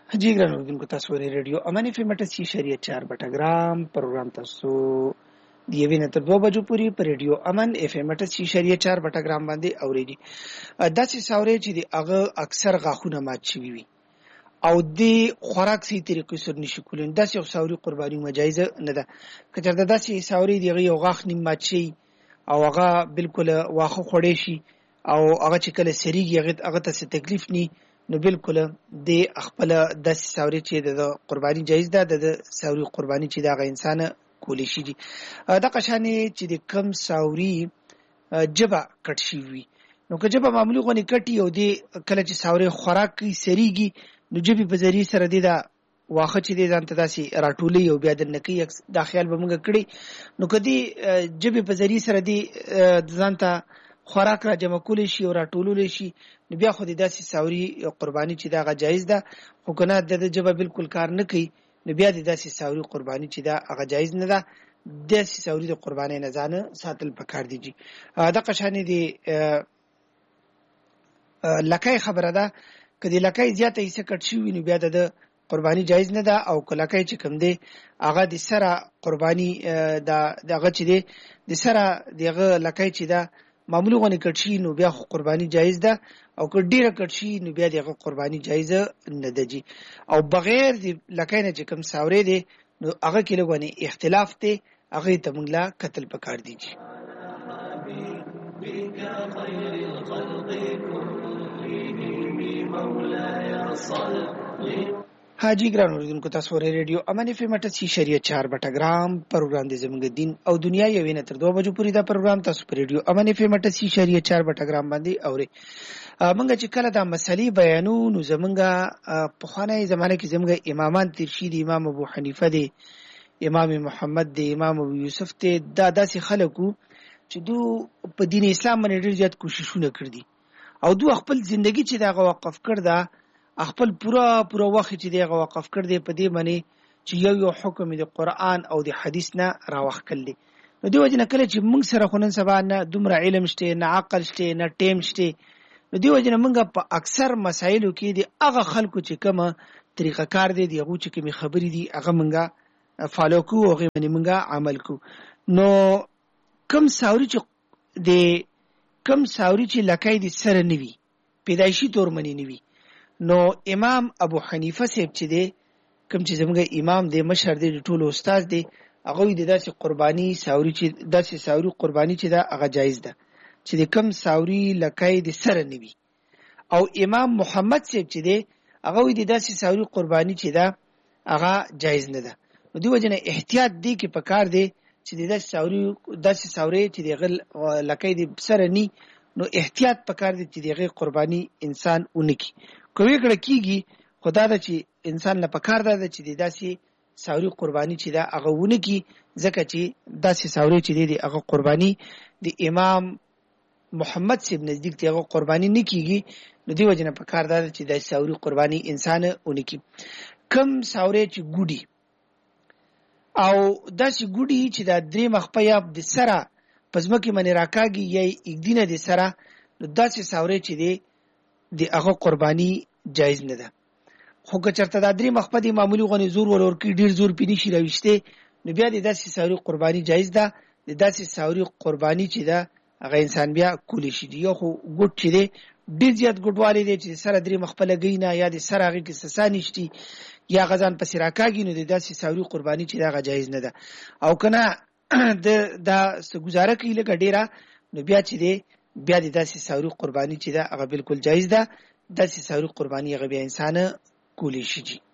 जी ګران اوریدونکو تاسو ورې ریډیو امان اف ام 88.4 بټګرام پروګرام تاسو د یوې نه تر 2 بجو پورې په ریډیو امان اف ام 88.4 بټګرام باندې اورېدي. داسې ساوري چې د هغه اکثر غاښونه مات شوي وي او د خوراک سي طریقې سره نشي کولای. داسې یو ساوري قرباني مجایز نه ده. که چېرته داسې ساوري د یو غاښ نیم مات شي او هغه بالکل واخه خوړې شي او هغه چې کله سریږي هغه ته څه تکلیف ني، نو بالکل د خپل داسې ساوري چې د قرباني جایز ده، د ساوري قرباني چې دغه انسان کولی شي دي. د قشانې چې د کم ساوري جبه کټ شي وي، نو که جبه معمولی غونې کټي او د کله چې ساوري خوراک کوي سریږي، نو جبې په ذریعه سره د واخه چې د ځان ته داسې راټولي او بیا درنه کوي. دا خیال به موږ کړی، نو که د جبې په ذریعه سره د ځان ته خوراک را جمع کولی شي او راټولولی شي، نو بیا خو د داسې ساوري قرباني چې دا هغه جایز ده. خو که نه د جبه بالکل کار نه کوي، نو بیا د داسې ساوري قرباني چې دا هغه جایز نه ده. داسې ساوري د قربانۍ نه ځان ساتل پکار دي. دغه شانې د لکۍ خبره ده، که د لکۍ زیاته حصه کټ شوي، نو بیا د قرباني جایز نه ده. او که لکۍ چې کوم دی هغه د سره قرباني دغه چې دی د سره دغه لکۍ چې ده معمولی غونې کټ شي، نو بیا خو قرباني جایز ده. او که ډیره کټ شي، نو بیا دغه قرباني جایز نه ده جی. او بغیر د لکۍ نه چې کوم ساوري دی، نو هغه کې لږ اختلاف دی، هغه ته موږ لا کتل پکار دی جی. حاجی ګران اوریدونکو تاسو ورې ریډیو امان اف ام 88.4 بټګرام پروګرام د زموږ دین او دنیا یوې نه تر 2 بجو پورې دا پروګرام تاسو په ریډیو امان اف ام 88.4 بټګرام باندې اوري. موږ چې کله دا مسلې بیانو، نو زموږ په خوانه زمانه کې زموږ امامان تیر شي دي، امام ابو حنیفه دی، امام محمد دی، امام ابو یوسف دی، دا داسې خلکو چې دو په دین اسلام باندې ډېر زیات کوششونه کړی او دو خپل ژوندۍ چې دا وقف کړدا، خپل پورا وخت چې دی وقف کړ دی په دې باندې چې یو حکم د قرآن او د حدیث نه راوخ کړي. نو دی وجه نه کله چې موږ سره خونن سبا نه دومره علم شته، نه عقل شته، نه ټیم شته، نو دی وجه نه موږ په اکثر مسایلو کې دی هغه خلکو چې کومه طریقه کار دی هغه چې کومه خبرې دي هغه موږ فالو کوو او هغه باندې موږ عمل کوو. نو کم ساوري چې لکۍ د سره نوي پیدایشي تور منی نوي، نو امام ابو حنیفه صاحب چې دی کوم چې زموږ امام دی، مشر دی، ټولو استاد دی، هغه د داسې قرباني ساوري چې داسې ساوري قرباني چې دا هغه جایز ده چې د کم ساوري لکۍ د سره نوي. او امام محمد صاحب چې دی هغه د داسې ساوري قرباني چې دا هغه جایز نه ده. نو دی وجه نه احتیاط دی کې پکار دی چې د داسې ساوري چې د لکۍ د سره ني، نو احتیاط پکار دی چې دغه قرباني انسان اونکي. کوي کړه کیږي خدا دا چې انسان نه پکار ده چې داسې ساوري قرباني چې دا هغه ونکي، ځکه چې داسې ساوري چې دی هغه قرباني د امام محمد صاحب نزدیک دی هغه قرباني نه کیږي. نو دی وجه نه پکار ده چې داسې ساوري قرباني انسان اونکي. کم ساوري چې ګوډي او داسې ګوډي چې دا درې مخپه یا د سره پزمکه منی راکاږي یا یګدینه د سره، نو داسې ساوري چې دی د هغه قرباني جایز نه ده. خو که چېرته دا درې مخپه د معمولي غونې زور ولور کې ډېر زور پې نشي راویشتی، نو بیا د داسې ساوري قرباني جایز ده. د داسې ساوري قرباني چې ده هغه انسان بیا کولی شي. یو خو ګوټ چې دی ډېر زیات ګوټوالی دی چې د سره درې مخپه لګوي نه، یا د سره هغې کې سسا نشتي یا هغه ځان پسې راکاږي، نو د داسې ساوري قرباني چې ده هغه جایز نه ده. او که نه دا څه ګزاره کوي لږه ډېره، نو بیا چې دی بیا د داسې ساوري قرباني چې ده هغه بالکل جایز ده. داسې ساوري قرباني هغه بیا انسان کولی شي جي.